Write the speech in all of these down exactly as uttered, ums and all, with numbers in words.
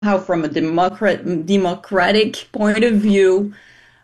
how from a democrat democratic point of view,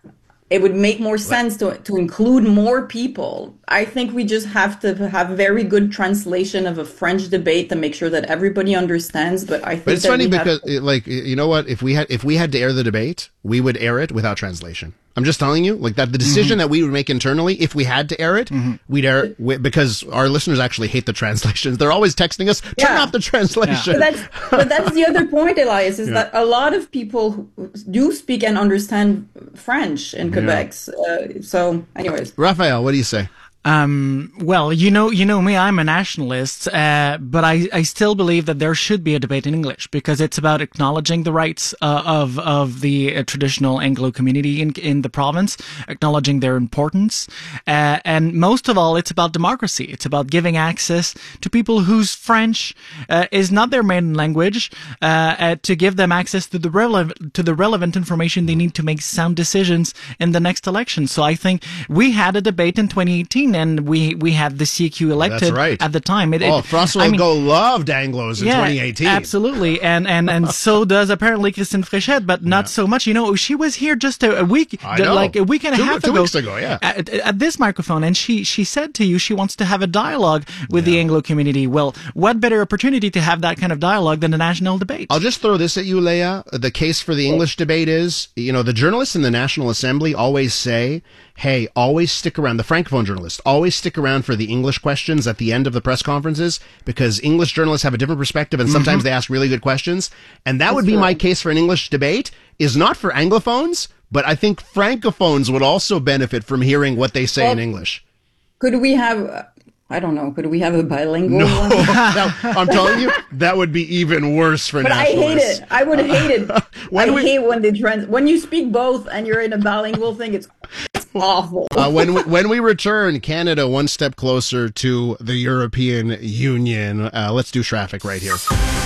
it would make more sense to to include more people. I think we just have to have very good translation of a French debate to make sure that everybody understands. But I But think it's that funny we have because, to, like, you know what? If we had if we had to air the debate, we would air it without translation. I'm just telling you, like that the decision Mm-hmm. that we would make internally, if we had to air it, Mm-hmm. we'd air it wi- because our listeners actually hate the translations. They're always texting us, turn yeah. off the translation. But that's but that's the other point, Elias, is that a lot of people who do speak and understand French in Quebec. Uh, so, anyways, Raphael, what do you say? Um, well, you know, you know me, I'm a nationalist, uh, but I, I still believe that there should be a debate in English because it's about acknowledging the rights uh, of of the uh, traditional Anglo community in in the province, acknowledging their importance, uh, and most of all, it's about democracy. It's about giving access to people whose French uh, is not their main language, uh, uh, to give them access to the relevant to the relevant information they need to make sound decisions in the next election. So I think we had a debate in twenty eighteen. And we we had the C Q elected That's right. at the time. It, Oh, it, François I mean, Legault loved Anglos in yeah, twenty eighteen. absolutely, and and and so does apparently Christine Fréchette, but not Yeah. so much. You know, she was here just a, a week, I know. like a week and a Two- half two ago, weeks ago, yeah. at, at this microphone, and she she said to you she wants to have a dialogue with the Anglo community. Well, what better opportunity to have that kind of dialogue than a national debate? I'll just throw this at you, Leah. The case for the English debate is, you know, the journalists in the National Assembly always say, hey, always stick around. The Francophone journalists always stick around for the English questions at the end of the press conferences because English journalists have a different perspective and sometimes they ask really good questions. And that would be my case for an English debate is not for Anglophones, but I think Francophones would also benefit from hearing what they say Well, in English. could we have? uh, I don't know. Could we have a bilingual one? That- I'm telling you, that would be even worse for But I hate nationalists. it. I would hate it. When I we- hate when they trans. When you speak both and you're in a bilingual thing, it's, it's awful. Uh, when we, when we return, Canada one step closer to the European Union. Uh, let's do traffic right here.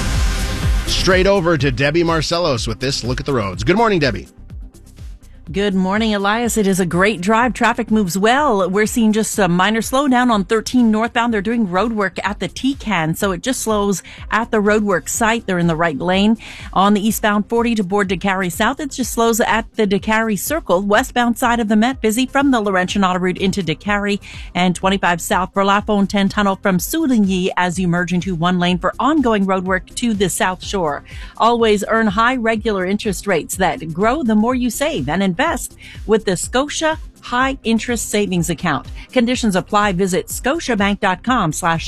Straight over to Debbie Marcellos with this look at the roads. Good morning, Debbie. Good morning, Elias. It is a great drive. Traffic moves well. We're seeing just a minor slowdown on thirteen northbound. They're doing road work at the T C A N, so it just slows at the roadwork site. They're in the right lane. On the eastbound forty to board Décarie South, it just slows at the Décarie Circle. Westbound side of the Met, busy from the Laurentian Auto Route into Décarie, and twenty-five south for La Fontaine Tunnel from Souligny as you merge into one lane for ongoing road work to the South Shore. Always earn high regular interest rates that grow the more you save and invest with the Scotia High Interest Savings Account. Conditions apply. Visit scotiabank.com slash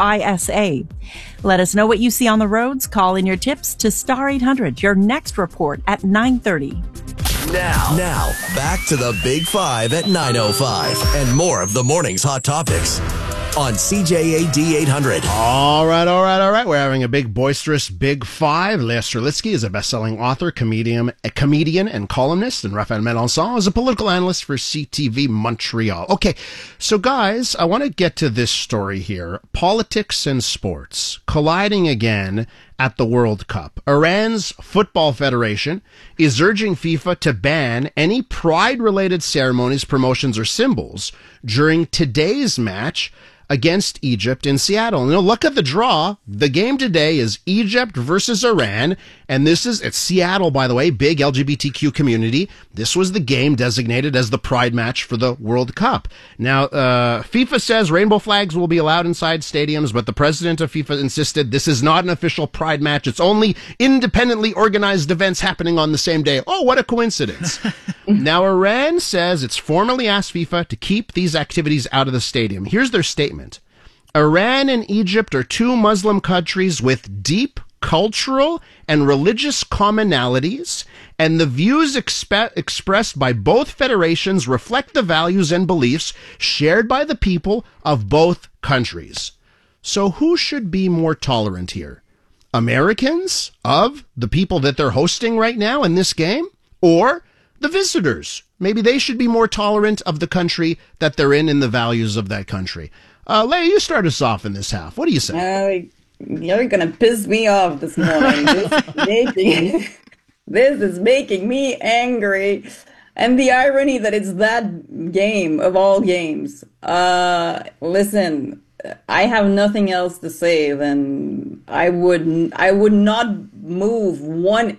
HISA. Let us know what you see on the roads. Call in your tips to star eight hundred. Your next report at nine thirty. Now, now, back to the Big Five at nine oh five and more of the morning's hot topics on C J A D eight hundred. All right, all right, all right. We're having a big, boisterous Big Five. Leah Strelitzky is a best-selling author, comedian, a comedian and columnist, and Raphael Melançon is a political analyst for C T V Montreal. Okay, so guys, I want to get to this story here. Politics and sports colliding again at the World Cup. Iran's Football Federation is urging FIFA to ban any pride-related ceremonies, promotions, or symbols during today's match against Egypt in Seattle. Now, look at the draw. The game today is Egypt versus Iran, and this is at Seattle, by the way, big L G B T Q community. This was the game designated as the Pride match for the World Cup. Now, uh, FIFA says rainbow flags will be allowed inside stadiums, but the president of FIFA insisted this is not an official Pride match. It's only independently organized events happening on the same day. Oh, what a coincidence. Now, Iran says it's formally asked FIFA to keep these activities out of the stadium. Here's their statement. Iran and Egypt are two Muslim countries with deep cultural and religious commonalities, and the views expe- expressed by both federations reflect the values and beliefs shared by the people of both countries. So who should be more tolerant here? Americans of the people that they're hosting right now in this game, or the visitors? Maybe they should be more tolerant of the country that they're in and the values of that country. Uh, Leah, you start us off in this half. What do you say? Uh, you're gonna piss me off this morning. This is making, this is making me angry. And the irony that it's that game of all games. Uh, listen, I have nothing else to say than I would I would not move one